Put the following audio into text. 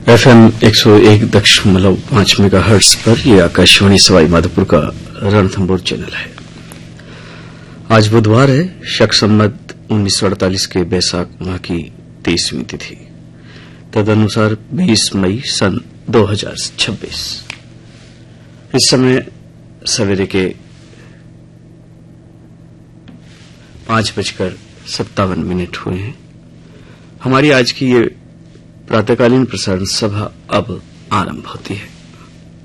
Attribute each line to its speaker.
Speaker 1: FM 101.5 megahertz पर यह आकाशवाणी सवाई माधोपुर का रणथंभौर चैनल है। आज बुधवार है, शक संवत 1948 के बैसाख माह की 23वीं तिथि, तदनुसार 20 मई सन 2026। इस समय सवेरे के 5:57 हुए हैं। हमारी आज की ये प्रातःकालीन प्रसारण सभा अब आरंभ होती है।